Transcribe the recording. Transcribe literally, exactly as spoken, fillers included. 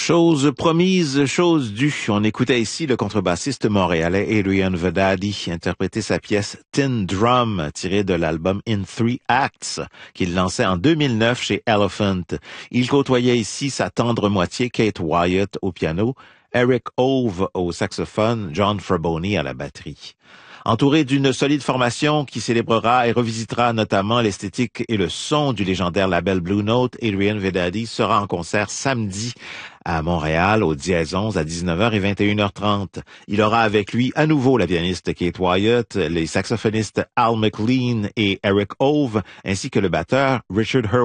Chose promise, chose due. On écoutait ici le contrebassiste montréalais Adrian Vedadi interpréter sa pièce Tin Drum, tirée de l'album In Three Acts, qu'il lançait en deux mille neuf chez Elephant. Il côtoyait ici sa tendre moitié Kate Wyatt au piano, Eric Ove au saxophone, John Fraboni à la batterie. Entouré d'une solide formation qui célébrera et revisitera notamment l'esthétique et le son du légendaire label Blue Note, Adrian Vedadi sera en concert samedi à Montréal au Dièse onze à dix-neuf heures et vingt et une heures trente. Il aura avec lui à nouveau la pianiste Kate Wyatt, les saxophonistes Al McLean et Eric Ove, ainsi que le batteur Richard Hurwitz.